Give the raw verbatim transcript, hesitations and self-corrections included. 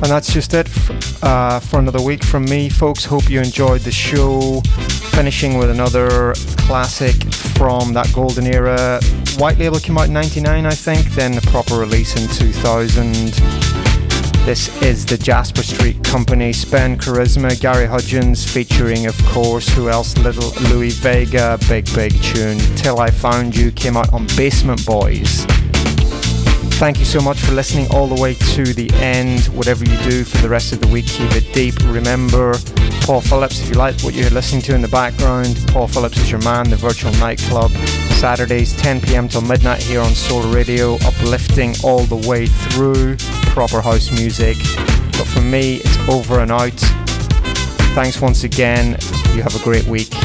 And that's just it f- uh, for another week from me, folks. Hope you enjoyed the show. Finishing with another classic from that golden era. White Label came out in ninety-nine, I think, then a proper release in two thousand. This is the Jasper Street Company, Spen Charisma, Gary Hudgens, featuring, of course, who else? Little Louis Vega, big, big tune. Till I Found You came out on Basement Boys. Thank you so much for listening all the way to the end. Whatever you do for the rest of the week, keep it deep. Remember, Paul Phillips, if you like what you're listening to in the background, Paul Phillips is your man, the virtual nightclub. Saturdays, ten p.m. till midnight here on Soul Radio, uplifting all the way through, proper house music. But for me, it's over and out. Thanks once again. You have a great week.